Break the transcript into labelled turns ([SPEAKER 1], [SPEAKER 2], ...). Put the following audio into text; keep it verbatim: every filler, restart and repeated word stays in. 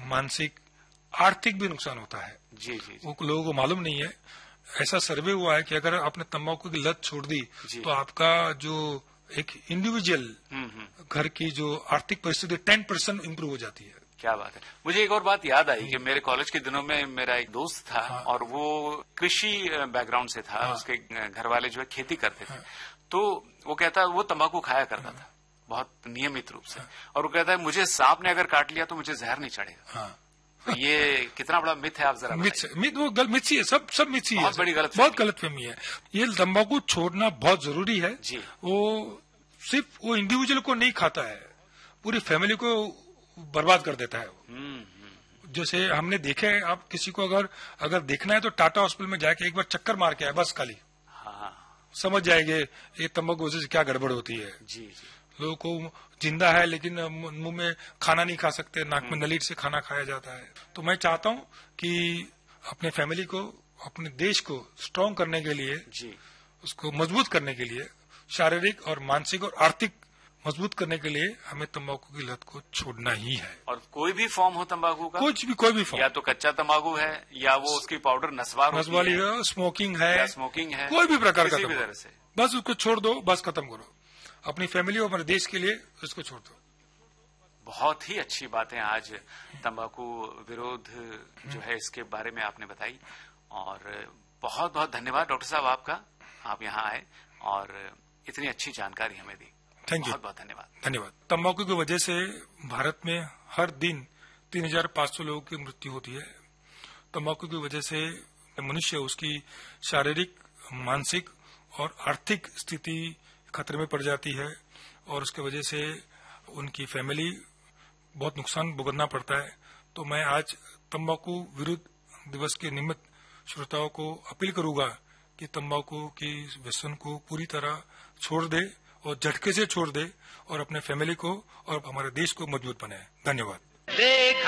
[SPEAKER 1] मानसिक, आर्थिक भी नुकसान होता है।
[SPEAKER 2] जी जी, जी।
[SPEAKER 1] वो लोगों को मालूम नहीं है। ऐसा सर्वे हुआ है कि अगर आपने तंबाकू की लत छोड़ दी तो आपका जो एक इंडिविजुअल घर की जो आर्थिक परिस्थिति टेन परसेंट इम्प्रूव हो जाती है।
[SPEAKER 2] क्या बात है। मुझे एक और बात याद आई कि मेरे कॉलेज के दिनों में मेरा एक दोस्त था, हाँ। और वो कृषि बैकग्राउंड से था, हाँ। उसके घर वाले जो है खेती करते थे, हाँ। तो वो कहता वो तंबाकू खाया करता हाँ। था बहुत नियमित रूप से, हाँ। और वो कहता है मुझे सांप ने अगर काट लिया तो मुझे जहर नहीं चढ़ेगा। हाँ। तो ये कितना बड़ा मिथ है, आप जरा
[SPEAKER 1] मिथ मिथ वो गल मिथी है, सब सब मिथी है,
[SPEAKER 2] बहुत बड़ी गलत
[SPEAKER 1] बहुत गलतफहमी है। ये तंबाकू छोड़ना बहुत जरूरी है
[SPEAKER 2] जी।
[SPEAKER 1] वो सिर्फ वो इंडिविजुअल को नहीं खाता है, पूरी फैमिली को बर्बाद कर देता है वो। जैसे हमने देखे, आप किसी को अगर अगर देखना है तो टाटा हॉस्पिटल में जाके एक बार चक्कर मार के आए बस खाली, हाँ। समझ जाएंगे ये तंबाकू से क्या गड़बड़ होती है।
[SPEAKER 2] जी जी।
[SPEAKER 1] लोगों को जिंदा है लेकिन मुंह में खाना नहीं खा सकते, नाक में नली से खाना खाया जाता है। तो मैं चाहता हूं कि अपने फैमिली को, अपने देश को स्ट्रांग करने के लिए
[SPEAKER 2] जी,
[SPEAKER 1] उसको मजबूत करने के लिए, शारीरिक और मानसिक और आर्थिक मजबूत करने के लिए हमें तंबाकू की लत को छोड़ना ही है।
[SPEAKER 2] और कोई भी फॉर्म हो तंबाकू का,
[SPEAKER 1] कुछ भी कोई भी फॉर्म,
[SPEAKER 2] या तो कच्चा तंबाकू है या वो उसकी पाउडर नस्वार
[SPEAKER 1] नस्वाली है, स्मोकिंग है,
[SPEAKER 2] स्मोकिंग है,
[SPEAKER 1] कोई भी प्रकार का
[SPEAKER 2] तरह से
[SPEAKER 1] बस उसको छोड़ दो, बस खत्म करो। अपनी फैमिली और हमारे देश के लिए उसको छोड़ दो।
[SPEAKER 2] बहुत ही अच्छी बातें आज तंबाकू विरोध जो है इसके बारे में आपने बताई, और बहुत बहुत धन्यवाद डॉक्टर साहब आपका, आप यहाँ आए और इतनी अच्छी जानकारी हमें दी।
[SPEAKER 1] थैंक यू,
[SPEAKER 2] बहुत बहुत धन्यवाद।
[SPEAKER 1] धन्यवाद। तंबाकू की वजह से भारत में हर दिन तीन हजार पांच सौ लोगों की मृत्यु होती है। तंबाकू की वजह से मनुष्य, उसकी शारीरिक, मानसिक और आर्थिक स्थिति खतरे में पड़ जाती है, और उसके वजह से उनकी फैमिली बहुत नुकसान भुगतना पड़ता है। तो मैं आज तंबाकू विरुद्ध दिवस के निमित्त श्रोताओं को अपील करूंगा कि तंबाकू की व्यसन को पूरी तरह छोड़ दे और झटके से छोड़ दे और अपने फैमिली को और हमारे देश को मजबूत बनाए। धन्यवाद।